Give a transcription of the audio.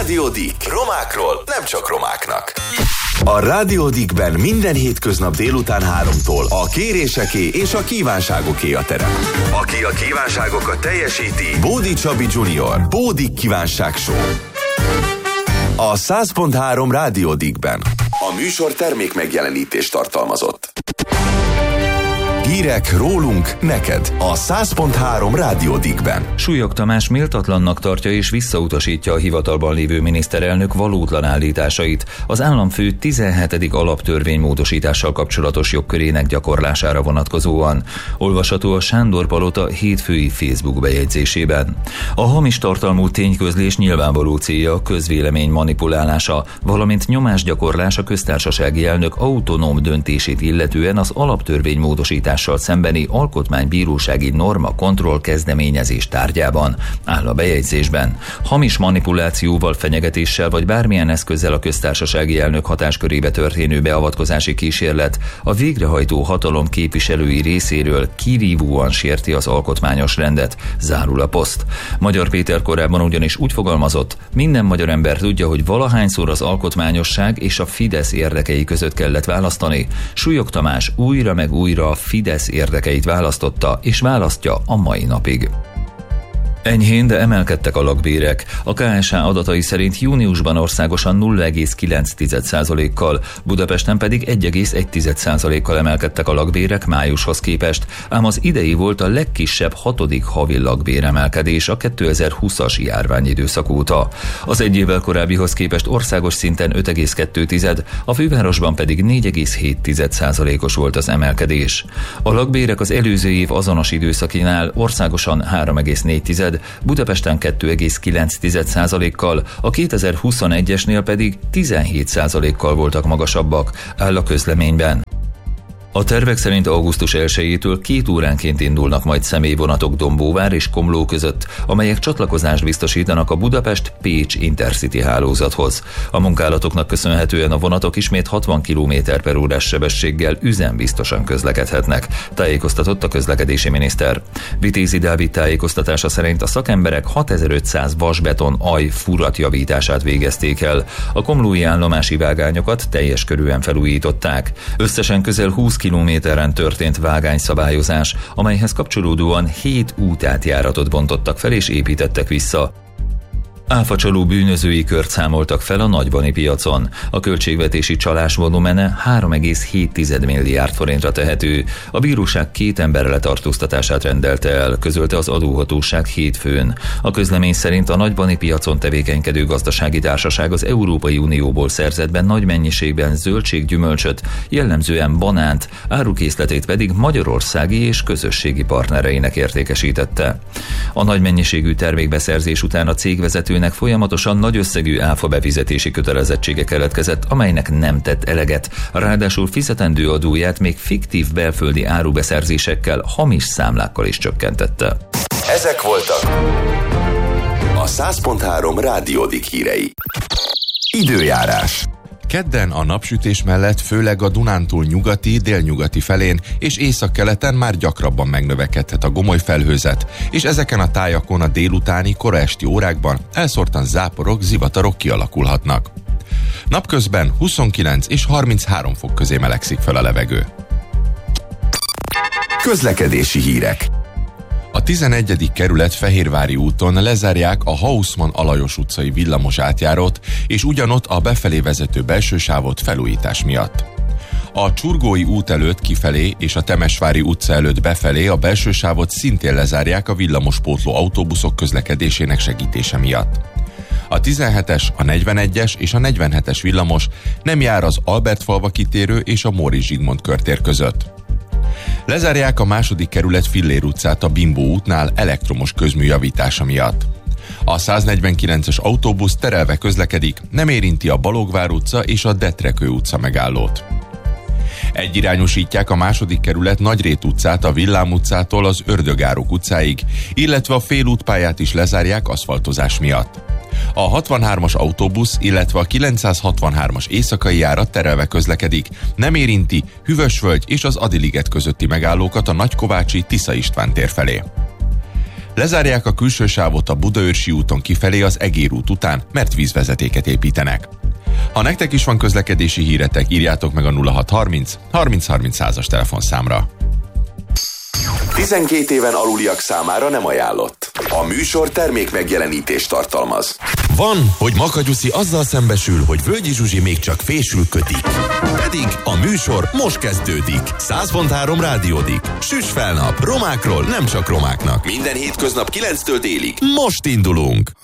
Rádió Dick. Romákról nem csak romáknak. A Rádió Dickben minden hétköznap délután 3-tól a kéréseké és a kívánságoké a terep. Aki a kívánságokat teljesíti, Bódi Csabi Junior. Bódi Kívánság Show. A 100.3 Rádió Dickben. A műsor termék megjelenítést tartalmazott. Hírek rólunk neked a 100.3 Rádió Dickben. Súlyog Tamás méltatlannak tartja és visszautasítja a hivatalban lévő miniszterelnök valótlan állításait az államfő 17. alaptörvénymódosítással kapcsolatos jogkörének gyakorlására vonatkozóan. Olvasható a Sándor Palota hétfői Facebook bejegyzésében. A hamis tartalmú tényközlés nyilvánvaló célja a közvélemény manipulálása, valamint nyomásgyakorlás a köztársasági elnök autonóm döntését illetően az alaptörvénymódosítással szembeni alkotmánybírósági norma kontroll kezdeményezés tárgyában, áll a bejegyzésben. Hamis manipulációval, fenyegetéssel vagy bármilyen eszközzel a köztársasági elnök hatáskörébe történő beavatkozási kísérlet a végrehajtó hatalom képviselői részéről kirívóan sérti az alkotmányos rendet, zárul a poszt. Magyar Péter korábban ugyanis úgy fogalmazott, minden magyar ember tudja, hogy valahányszor az alkotmányosság és a Fidesz érdekei között kellett választani. Súlyog Tamás újra meg újra a Fidesz érdekeit választotta és választja a mai napig. Enyhén, de emelkedtek a lakbérek. A KSH adatai szerint júniusban országosan 0,9%-kal, Budapesten pedig 1,1%-kal emelkedtek a lakbérek májushoz képest, ám az idei volt a legkisebb 6. havi lakbéremelkedés a 2020-as járványidőszak óta. Az egy évvel korábbihoz képest országos szinten 5,2, a fővárosban pedig 4,7%-os volt az emelkedés. A lakbérek az előző év azonos időszakinál országosan 3,4, Budapesten 2,9%-kal, a 2021-esnél pedig 17%-kal voltak magasabbak, áll a közleményben. A tervek szerint augusztus 1-től 2 óránként indulnak majd személyvonatok Dombóvár és Komló között, amelyek csatlakozást biztosítanak a Budapest-Pécs Intercity hálózathoz. A munkálatoknak köszönhetően a vonatok ismét 60 km/h sebességgel üzembiztosan közlekedhetnek, tájékoztatott a közlekedési miniszter. Vitézi Dávid tájékoztatása szerint a szakemberek 6500 vasbeton aj furratjavítását végezték el. A komlói állomási vágányokat teljes körűen felújították. Összesen közel 20 kilométeren történt vágányszabályozás, amelyhez kapcsolódóan 7 útátjáratot bontottak fel és építettek vissza. Áfacsaló bűnözői kört számoltak fel a nagybani piacon. A költségvetési csalás volumene 3,7 milliárd forintra tehető. A bíróság 2 ember letartóztatását rendelte el, közölte az adóhatóság hétfőn. A közlemény szerint a nagybani piacon tevékenykedő gazdasági társaság az Európai Unióból szerzett be nagy mennyiségben zöldséggyümölcsöt, jellemzően banánt, árukészletét pedig magyarországi és közösségi partnereinek értékesítette. A nagy mennyiségű termékbeszerzés után a cégvezetőnek folyamatosan nagy összegű áfa befizetési kötelezettsége keletkezett, amelynek nem tett eleget. Ráadásul fizetendő adóját még fiktív belföldi árubeszerzésekkel, hamis számlákkal is csökkentette. Ezek voltak a 100.3 Rádió Dick hírei. Időjárás. Kedden a napsütés mellett főleg a Dunántúl nyugati, délnyugati felén és északkeleten már gyakrabban megnövekedhet a gomoly felhőzet, és ezeken a tájakon a délutáni, kora esti órákban elszórtan záporok, zivatarok kialakulhatnak. Napközben 29 és 33 fok közé melegszik fel a levegő. Közlekedési hírek. A 11. kerület Fehérvári úton lezárják a Haussmann-Alajos utcai villamos átjárót, és ugyanott a befelé vezető belső sávot felújítás miatt. A Csurgói út előtt kifelé és a Temesvári utca előtt befelé a belső sávot szintén lezárják a villamospótló autóbuszok közlekedésének segítése miatt. A 17-es, a 41-es és a 47-es villamos nem jár az Albertfalva kitérő és a Móricz Zsigmond körtér között. Lezárják a 2. kerület Fillér utcát a Bimbó útnál elektromos közmű javítása miatt. A 149-es autóbusz terelve közlekedik, nem érinti a Balogvár utca és a Detrekő utca megállót. Egyirányosítják a 2. kerület Nagyrét utcát a Villám utcától az Ördögárok utcáig, illetve a félútpályát is lezárják aszfaltozás miatt. A 63-as autóbusz, illetve a 963-as éjszakai járat terelve közlekedik, nem érinti Hűvösvölgy és az Adiliget közötti megállókat a Nagykovácsi Tisza István tér felé. Lezárják a külső sávot a Budaörsi úton kifelé az Egér út után, mert vízvezetéket építenek. Ha nektek is van közlekedési híretek, írjátok meg a 0630 30 30 100-as telefonszámra. 12 éven aluliak számára nem ajánlott. A műsor termék megjelenítést tartalmaz. Van, hogy Makanyuszi azzal szembesül, hogy Völgyi Zsuzsi még csak fésül kötik. Pedig a műsor most kezdődik. 100.3 rádiódik. Süss fel nap, romákról nem csak romáknak. Minden hétköznap 9-től délig. Most indulunk!